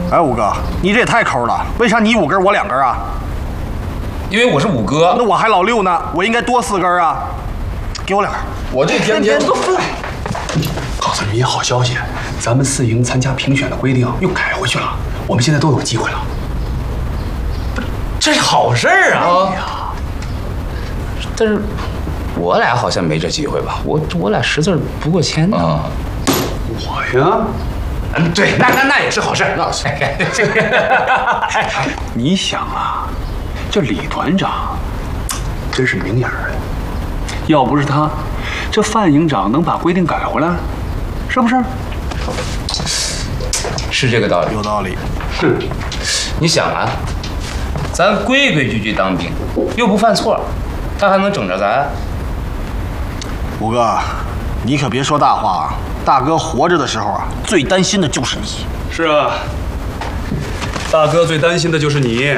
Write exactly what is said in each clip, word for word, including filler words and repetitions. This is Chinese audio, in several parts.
哎，五哥，你这也太抠了，为啥你五根我两根啊？ 因为我是五哥， 那我还老六呢，我应该多四根啊。给我两根。 我这天天都分。 告诉你一好消息，咱们四营参加评选的规定又改回去了，我们现在都有机会了。 这是好事儿啊！哎呀，但是我俩好像没这机会吧？我我俩识字不过千呢。啊、 我呀， 嗯，对，那那那也是好事。那是。 你想啊，这李团长真是明眼人，要不是他，这范营长能把规定改回来，是不是？ 是这个道理。 有道理。 是。 你想啊。咱规规矩矩当兵，又不犯错，他还能整着咱？ 五哥，你可别说大话啊！大哥活着的时候啊，最担心的就是你。 是啊，大哥最担心的就是你。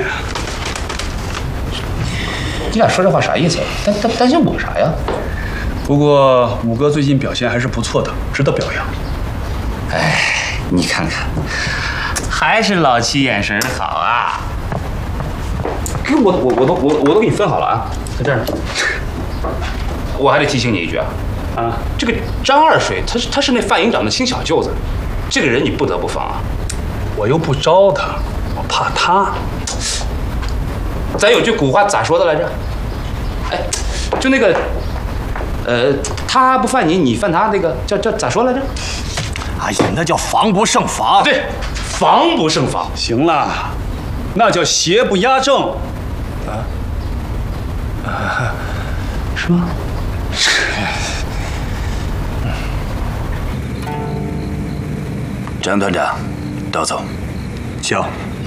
你俩说这话啥意思？担担担心我啥呀？ 不过五哥最近表现还是不错的，值得表扬。 哎，你看看，还是老七眼神好啊！给我我我都我我都给你分好了啊，在这儿呢。我还得提醒你一句啊，啊，这个张二水他是他是那范营长的亲小舅子，这个人你不得不防啊。 我又不招他，我怕他。 咱有句古话咋说的来着？哎，就那个，呃，他不犯你，你犯他，那个叫叫咋说来着？ 哎呀，那叫防不胜防。 对，防不胜防。 行了，那叫邪不压正。啊？啊？是吗？ 张团长，都走。 行。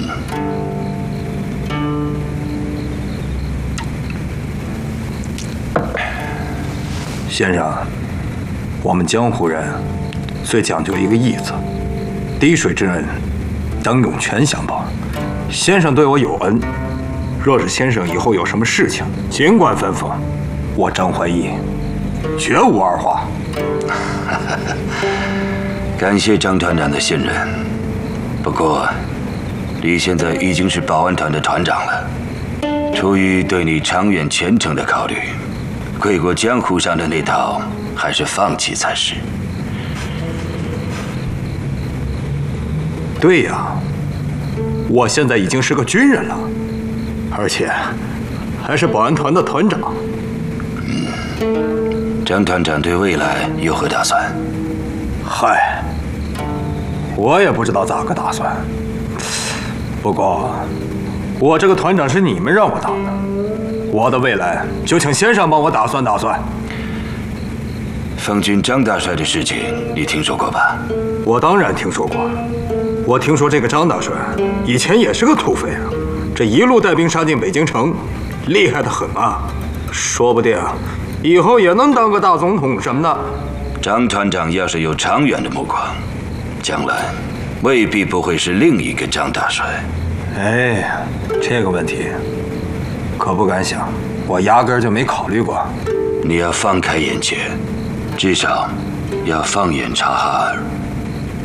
先生，我们江湖人最讲究一个义字，滴水之恩，当涌泉相报。先生对我有恩，若是先生以后有什么事情，尽管吩咐，我张怀义绝无二话。 感谢张团长的信任，不过你现在已经是保安团的团长了，出于对你长远前程的考虑，贵国江湖上的那套还是放弃才是。 对呀，我现在已经是个军人了，而且还是保安团的团长。 嗯，张团长对未来有何打算？ 嗨，我也不知道咋个打算。不过，我这个团长是你们让我当的，我的未来就请先生帮我打算打算。 奉军张大帅的事情，你听说过吧？ 我当然听说过。我听说这个张大帅以前也是个土匪啊，这一路带兵杀进北京城，厉害得很啊，说不定以后也能当个大总统什么的。 张团长要是有长远的目光，将来未必不会是另一个张大帅。 哎，这个问题可不敢想，我压根儿就没考虑过。 你要放开眼界，至少要放眼察哈尔。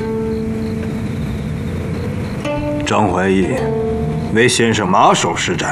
张怀义为先生马首是瞻。